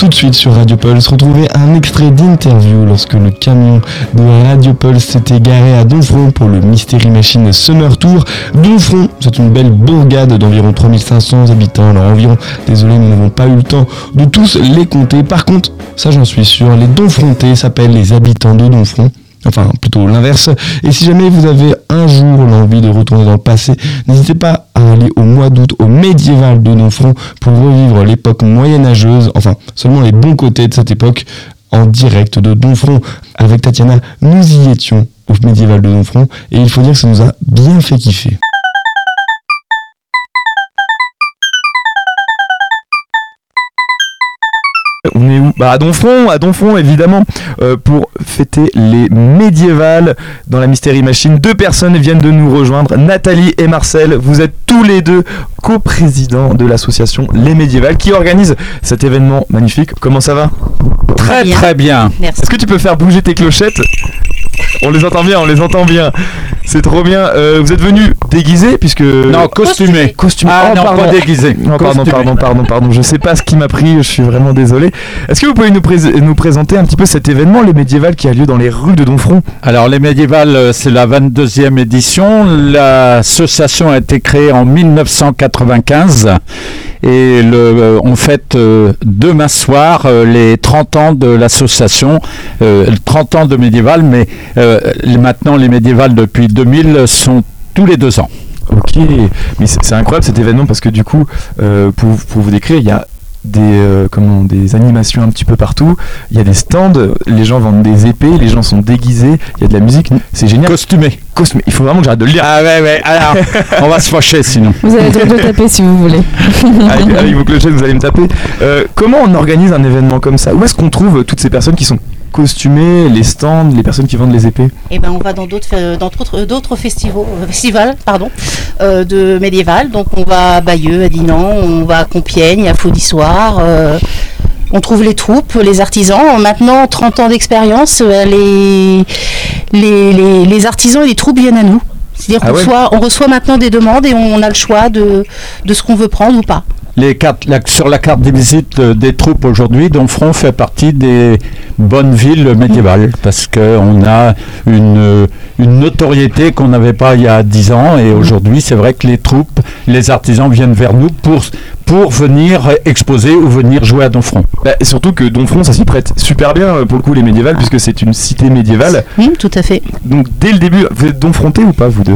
tout de suite sur Radio Pulse, retrouvez un extrait d'interview lorsque le camion de Radio Pulse s'était garé à Domfront pour le Mystery Machine Summer Tour. Domfront, c'est une belle bourgade d'environ 3500 habitants. Alors environ, désolé, nous n'avons pas eu le temps de tous les compter. Par contre, ça j'en suis sûr, les Domfrontais s'appellent les habitants de Domfront. Enfin, plutôt l'inverse. Et si jamais vous avez un jour l'envie de retourner dans le passé, n'hésitez pas à aller au mois d'août au médiéval de Domfront pour revivre l'époque moyenâgeuse, enfin, seulement les bons côtés de cette époque, en direct de Domfront. Avec Tatiana, nous y étions au médiéval de Domfront et il faut dire que ça nous a bien fait kiffer. On est où ? À Domfront évidemment, pour fêter les médiévales dans la Mystery Machine. 2 personnes viennent de nous rejoindre, Nathalie et Marcel. Vous êtes tous les deux coprésidents de l'association Les Médiévales qui organise cet événement magnifique. Comment ça va ? Très bien. Merci. Est-ce que tu peux faire bouger tes clochettes ? On les entend bien. C'est trop bien. Vous êtes venus déguisés puisque... Non, costumés. Ah non, pas déguisés. Pardon. Je sais pas ce qui m'a pris, je suis vraiment désolé. Est-ce que vous pouvez nous présenter un petit peu cet événement, les médiévales, qui a lieu dans les rues de Domfront ? Alors, les médiévales, c'est la 22e édition. L'association a été créée en 1995 et on fête demain soir les 30 ans de l'association, 30 ans de médiévales, mais maintenant les médiévales depuis 2000 sont tous les 2 ans. Ok, mais c'est incroyable cet événement parce que du coup, pour vous décrire, il y a des animations un petit peu partout, il y a des stands, les gens vendent des épées, les gens sont déguisés, il y a de la musique, c'est génial. Costumé. Il faut vraiment que j'arrête de le lire. Ah ouais, alors on va se fâcher sinon. Vous avez le droit de taper si vous voulez. Avec vos clochettes, vous allez me taper. Comment on organise un événement comme ça ? Où est-ce qu'on trouve toutes ces personnes qui sont costumées, les stands, les personnes qui vendent les épées ? Eh ben, on va dans d'autres festivals de médiéval. Donc on va à Bayeux, à Dinan, on va à Compiègne, à Faudissoire. On trouve les troupes, les artisans. Maintenant, 30 ans d'expérience, les artisans et les troupes viennent à nous. C'est-à-dire qu'on reçoit maintenant des demandes et on a le choix de ce qu'on veut prendre ou pas. Sur la carte des visites des troupes aujourd'hui, Domfront fait partie des bonnes villes médiévales parce qu'on a une notoriété qu'on n'avait pas il y a 10 ans et aujourd'hui c'est vrai que les troupes, les artisans viennent vers nous pour venir exposer ou venir jouer à Domfront. Et surtout que Domfront ça s'y prête super bien pour le coup les médiévales puisque c'est une cité médiévale. Tout à fait. Donc dès le début, vous êtes Domfrontais ou pas vous deux ?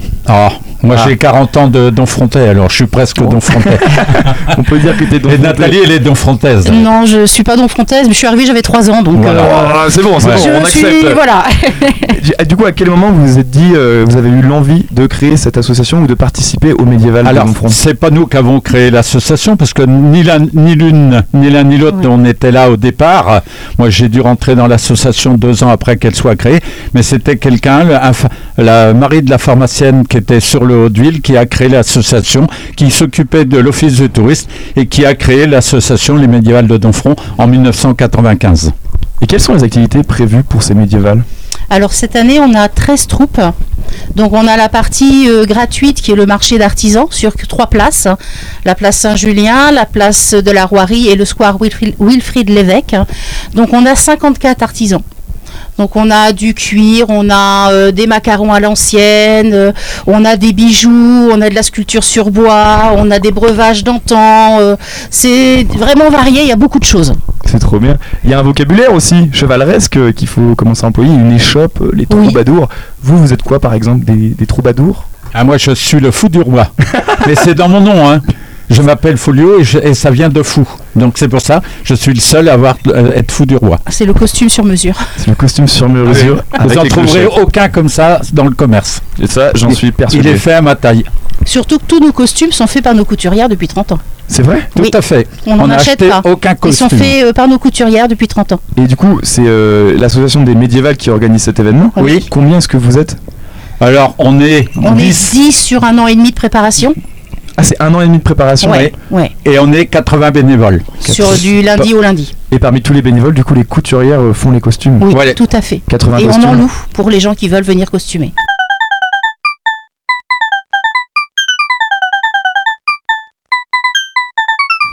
Moi j'ai 40 ans de Domfrontais, alors je suis presque Domfrontais. On peut dire que t'es Domfrontais. Et Nathalie elle est Domfrontaise. Non, je suis pas Domfrontaise, mais je suis arrivée, j'avais 3 ans, donc... Voilà. C'est bon, on accepte. Voilà. Du coup, à quel moment vous vous êtes dit, vous avez eu l'envie de créer cette association ou de participer au médiéval de Domfront ? Alors, c'est pas nous qui avons créé l'association, parce que ni l'un ni l'autre, on était là au départ. Moi, j'ai dû rentrer dans l'association 2 ans après qu'elle soit créée, mais c'était quelqu'un, la Marie de la pharmacienne qui était sur le Haut-de-Ville, qui a créé l'association, qui s'occupait de l'office du tourisme et qui a créé l'association Les Médiévales de Domfront en 1995. Et quelles sont les activités prévues pour ces médiévales ? Alors cette année, on a 13 troupes. Donc on a la partie gratuite qui est le marché d'artisans sur 3 places. La place Saint-Julien, la place de la Roirie et le square Wilfrid Lévesque. Donc on a 54 artisans. Donc on a du cuir, on a des macarons à l'ancienne, on a des bijoux, on a de la sculpture sur bois, on a des breuvages d'antan. C'est vraiment varié, il y a beaucoup de choses. C'est trop bien. Il y a un vocabulaire aussi chevaleresque qu'il faut commencer à employer, une échoppe, les troubadours. Vous êtes quoi par exemple, des troubadours ? Moi je suis le fou du roi. Mais c'est dans mon nom, hein. Je m'appelle Folio et ça vient de fou. Donc c'est pour ça, je suis le seul à être fou du roi. C'est le costume sur mesure. C'est le costume sur mesure. Vous n'en trouverez aucun comme ça dans le commerce. Et ça, j'en suis persuadé. Il est fait à ma taille. Surtout que tous nos costumes sont faits par nos couturières depuis 30 ans. C'est vrai ? Tout à fait. On n'en achète pas. Aucun costume. Ils sont faits par nos couturières depuis 30 ans. Et du coup, c'est l'association des médiévales qui organise cet événement. Oui. Combien est-ce que vous êtes ? Alors, on est 10 sur 1 an et demi de préparation. Ah, c'est 1 an et demi de préparation. Ouais. Et on est 80 bénévoles. Sur du lundi au lundi. Et parmi tous les bénévoles, du coup, les couturières font les costumes. Oui, voilà. tout à fait. 80 et costumes. on en loue pour les gens qui veulent venir costumer.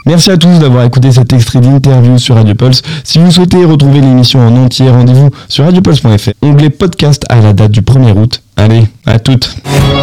Merci à tous d'avoir écouté cet extrait d'interview sur Radio Pulse. Si vous souhaitez retrouver l'émission en entier, rendez-vous sur radiopulse.fr, onglet podcast à la date du 1er août. Allez, à toutes.